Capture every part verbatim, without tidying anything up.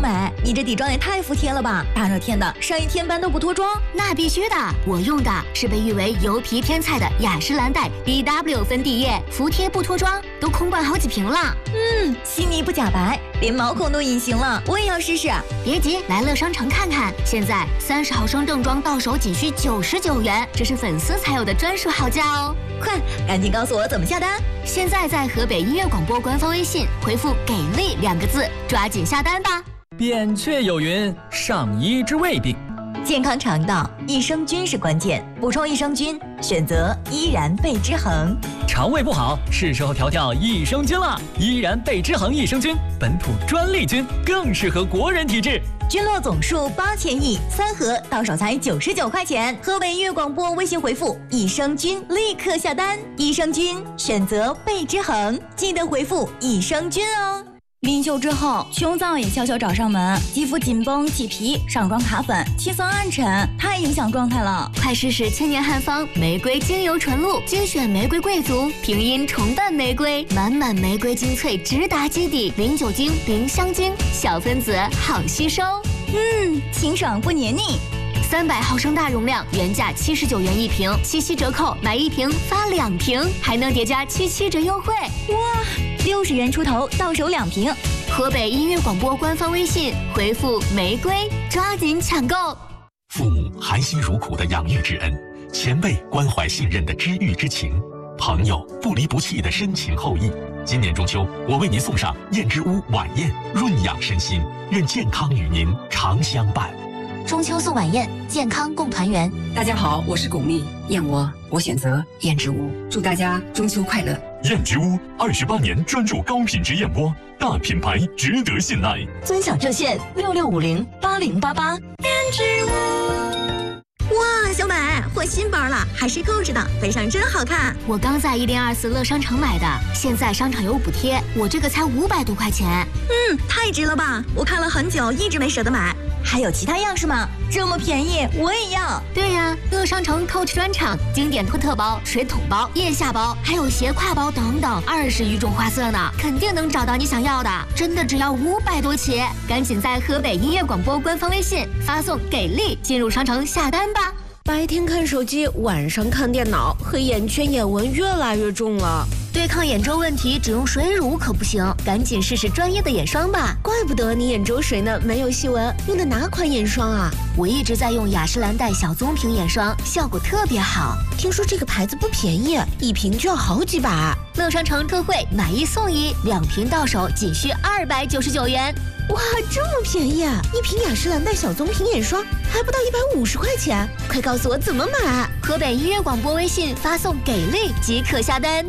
美，你这底妆也太服帖了吧！大热天的，上一天班都不脱妆？ 那必须的，我用的是被誉为油皮天菜的雅诗兰黛 B W 粉底液，服帖不脱妆，都空罐好几瓶了。 嗯，细腻不假白，连毛孔都隐形了，我也要试试。 别急，来乐商城看看，现在三十毫升正装到手仅需九十九元，这是粉丝才有的专属好价哦！ 快，赶紧告诉我怎么下单。 现在在河北音乐广播官方微信回复“给力”两个字，抓紧下单吧。 扁鹊有云：上医之未病。 健康肠道，益生菌是关键，补充益生菌，选择依然贝之恒。 肠胃不好，是时候调调益生菌了。依然贝之恒益生菌，本土专利菌，更适合国人体质。 菌落总数八千亿，三盒到手才九十九块钱。河北音乐广播微信回复益生菌，立刻下单。益生菌选择贝之恒，记得回复益生菌哦。临休之后，穷燥也悄悄找上门，肌肤紧绷起皮，上妆卡粉，气色暗沉，太影响状态了。 快试试千年汉方玫瑰精油纯露，精选玫瑰贵族，平阴重瓣玫瑰，满满玫瑰精粹直达基底，零酒精零香精，小分子好吸收。 嗯，清爽不黏腻。 三百毫升大容量，原价七十九元一瓶，七七折扣，买一瓶发两瓶，还能叠加七七折优惠。 哇，六十元出头到手两瓶。 河北音乐广播官方微信回复玫瑰，抓紧抢购。 父母含辛茹苦的养育之恩，前辈关怀信任的知遇之情，朋友不离不弃的深情厚谊。今年中秋，我为您送上燕之屋晚宴，润养身心，愿健康与您常相伴。 中秋送晚宴，健康共团圆。 大家好，我是巩俐，燕窝我选择燕之屋，祝大家中秋快乐。 燕之屋二十八年专注高品质燕窝，大品牌值得信赖。 尊享热线六六五零八零八八。燕之屋。哇，小美换新包了，还是购置的，背上真好看。 我刚在一零二四乐商城买的，现在商场有补贴，我这个才五百多块钱。 嗯，太值了吧！我看了很久，一直没舍得买。还有其他样式吗？这么便宜，我也要。 对呀，乐商城 Coach 专场经典托特包、水桶包、腋下包，还有斜挎包等等，二十余种花色呢，肯定能找到你想要的。真的只要五百多起，赶紧在河北音乐广播官方微信发送“给力”进入商城下单吧。 白天看手机，晚上看电脑，黑眼圈、眼纹越来越重了。 对抗眼周问题，只用水乳可不行，赶紧试试专业的眼霜吧。 怪不得你眼周水呢，没有细纹。用的哪款眼霜啊？ 我一直在用雅诗兰黛小棕瓶眼霜，效果特别好。 听说这个牌子不便宜，一瓶就要好几百。 乐商城特惠，买一送一，两瓶到手仅需二百九十九元。 哇，这么便宜啊！一瓶雅诗兰黛小棕瓶眼霜还不到一百五十块钱，快告诉我怎么买！ 河北音乐广播微信发送“给力”即可下单。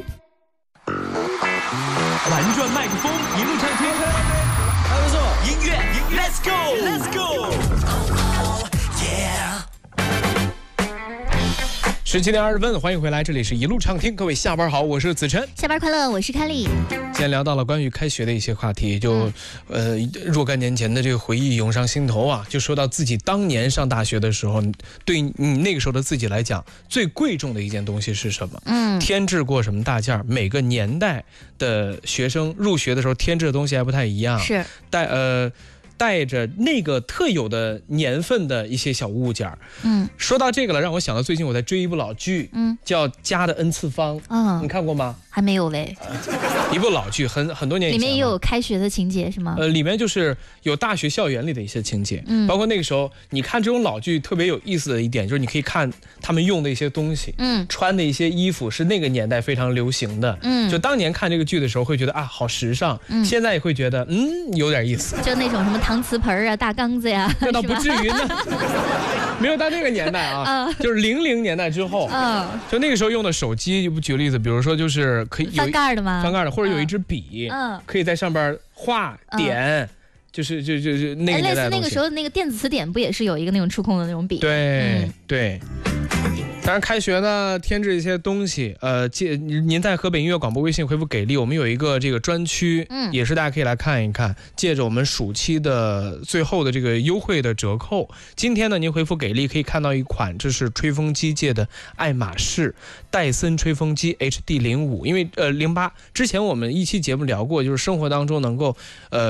玩转麦克风，一路畅听，还不错，音乐 ，Let's go，Let's go，Yeah。十七点二十分，欢迎回来，这里是一路畅听，各位下班好，我是子琛， 下班快乐，我是凯莉。 今天聊到了关于开学的一些话题，就、嗯、呃若干年前的这个回忆涌上心头啊，就说到自己当年上大学的时候，对你那个时候的自己来讲，最贵重的一件东西是什么？嗯，添置过什么大件？每个年代的学生入学的时候添置的东西还不太一样， 是带呃。带着那个特有的年份的一些小物件。嗯，说到这个了，让我想到最近我在追一部老剧，嗯，叫《家的 N 次方》，嗯，你看过吗？ 还没有嘞。 一部老剧，很很多年以前， 里面也有开学的情节是吗？ 呃，里面就是有大学校园里的一些情节，嗯，包括那个时候，你看这种老剧特别有意思的一点，就是你可以看他们用的一些东西，嗯，穿的一些衣服是那个年代非常流行的，嗯，就当年看这个剧的时候会觉得啊好时尚，嗯，现在也会觉得嗯有点意思， 就那种什么搪瓷盆啊、大缸子呀， 那倒不至于呢。没有到那个年代啊，就是零零年代之后，嗯，就那个时候用的手机，不举个例子，比如说就是可以有翻盖的吗？ 翻盖的，或者有一支笔，嗯，可以在上边画点，就是就就就那个年代的东西。 类似那个时候那个电子词典不也是有一个那种触控的那种笔？ 对对。当然，开学呢，添置一些东西。呃，借您在河北音乐广播微信回复“给力”，我们有一个这个专区，嗯，也是大家可以来看一看。借着我们暑期的最后的这个优惠的折扣，今天呢，您回复“给力”可以看到一款，这是吹风机界的爱马仕戴森吹风机 H D 零五，因为呃零八之前我们一期节目聊过，就是生活当中能够呃。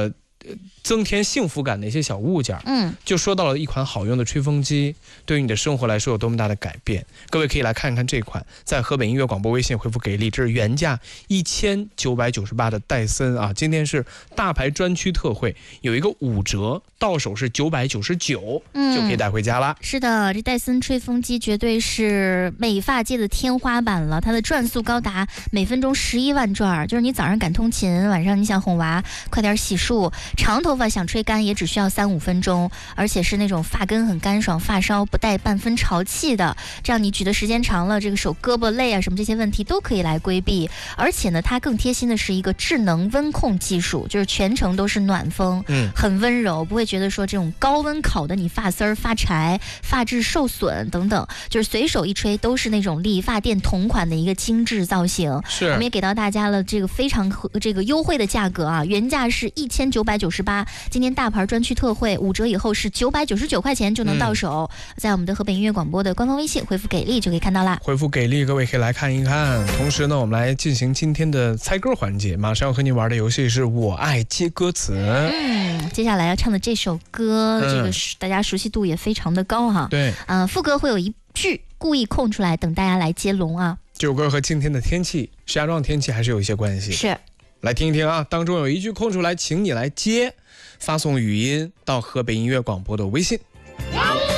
增添幸福感的一些小物件， 嗯， 就说到了一款好用的吹风机对于你的生活来说有多么大的改变。各位可以来看看这款，在河北音乐广播微信回复给力，这是原价一千九百九十八的戴森啊，今天是大牌专区特惠，有一个五折，到手是九百九十九，就可以带回家啦。 是的，这戴森吹风机绝对是美发界的天花板了，它的转速高达每分钟十一万转，就是你早上赶通勤，晚上你想哄娃快点洗漱，长头发想吹干也只需要三五分钟，而且是那种发根很干爽，发梢不带半分潮气的，这样你举的时间长了，这个手胳膊累啊什么这些问题都可以来规避。而且呢，它更贴心的是一个智能温控技术，就是全程都是暖风， 嗯， 很温柔，不会觉得说这种高温烤的你发丝儿发柴、发质受损等等，就是随手一吹都是那种理发店同款的一个精致造型。 是， 我们也给到大家了这个非常这个优惠的价格啊，原价是一千九百九十八，今天大牌专区特惠，五折以后是九百九十九块钱就能到手。嗯、在我们的河北音乐广播的官方微信回复给力就可以看到啦。 回复给力，各位可以来看一看。同时呢，我们来进行今天的猜歌环节，马上要和你玩的游戏是我爱接歌词。 嗯，接下来要唱的这首歌，嗯、这个是大家熟悉度也非常的高哈。 对， 呃，副歌会有一句故意空出来，等大家来接龙啊。 这首歌和今天的天气，石家庄天气还是有一些关系。 是， 来听一听啊，当中有一句空出来，请你来接，发送语音到河北音乐广播的微信。